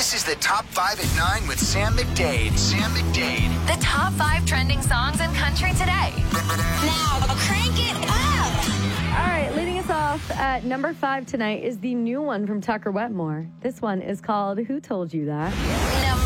This is the Top 5 at 9 with Sam McDade. Sam McDade. The top 5 trending songs in country today. Now, crank it up. All right, leading us off at number 5 tonight is the new one from Tucker Wetmore. This one is called Who Told You That?